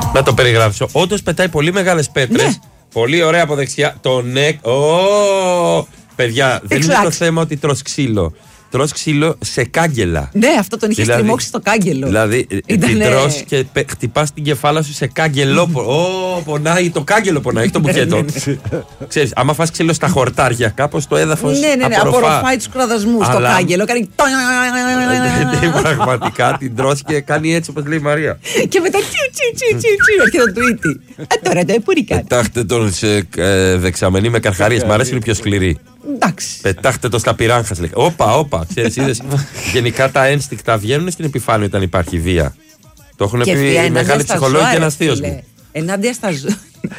Να το περιγράψω. Όντως πετάει πολύ μεγάλες πέτρες. Ναι. Πολύ ωραία από δεξιά. Το νεκ. Παιδιά, δεν είναι το θέμα ότι τρως ξύλο. Τρως ξύλο σε κάγκελα. Ναι, αυτό τον είχε στριμώξει στο κάγκελο. Δηλαδή, την τρως και χτυπάς την κεφάλα σου σε κάγκελο. Πονάει, το κάγκελο πονάει, όχι το μπουκέτο. Ξέρεις, άμα φας ξύλο στα χορτάρια, κάπως το έδαφος. Ναι, απορροφάει τους κραδασμούς στο κάγκελο. Κάνει. Πραγματικά την τρως και κάνει έτσι όπως λέει η Μαρία. Και μετά έρχεται το tweet. Τώρα το επουρικά. Πετάχτε τον σε δεξαμενή με καρχαρίες. Μ' αρέσει, είναι πιο σκληρή. Εντάξει. Πετάχτε το στα πυράγχας. Όπα. Ξέρεις, είδες. Γενικά τα ένστικτα βγαίνουν στην επιφάνεια όταν υπάρχει βία. Το έχουν πει οι μεγάλοι ψυχολόγοι και ένας θείος μου. Ενάντια στα ζώα.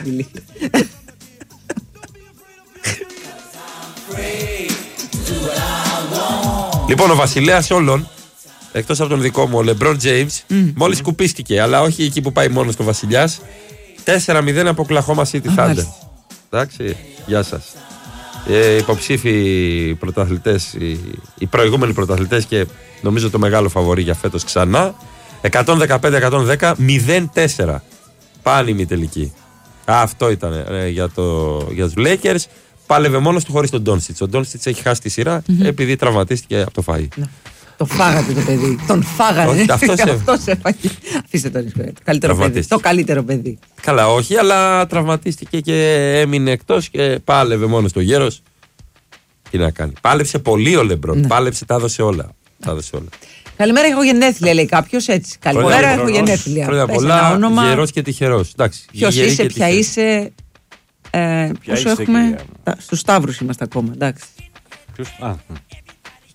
Λοιπόν, ο βασιλέας όλων, εκτός από τον δικό μου, ο Λεμπρόν Τζέιμς, μόλις σκουπίστηκε, αλλά όχι εκεί που πάει μόνος ο βασιλιάς. 4-0 από Οκλαχώμα City Thunder. Εντάξει, γεια σας. Υποψήφοι πρωταθλητές, οι προηγούμενοι πρωταθλητές και νομίζω το μεγάλο φαβορί για φέτος ξανά. 115-110, 0-4. Πάνε ημιτελική. Αυτό ήταν για τους Lakers. Πάλευε μόνος του χωρίς τον Ντόνσιτς. Ο Ντόνσιτς έχει χάσει τη σειρά επειδή τραυματίστηκε από το φαΐ. Το φάγατε το παιδί. Τον φάγανε. Αυτός έφαγε. Αφήστε τον. Το καλύτερο παιδί. Καλά, όχι, αλλά τραυματίστηκε και έμεινε εκτός και πάλευε μόνος του γέρος. Τι να κάνει. Πάλεψε πολύ ο Λεμπρόν. Πάλεψε, τα έδωσε όλα. Καλημέρα, έχω γενέθλια, λέει κάποιος έτσι. Καλημέρα, έχω γενέθλια. Χρόνια πολλά, γερός και τυχερός. Ποιος είσαι, ποια είσαι. Πόσο έχουμε. Στους Σταύρους είμαστε ακόμα, εντάξει.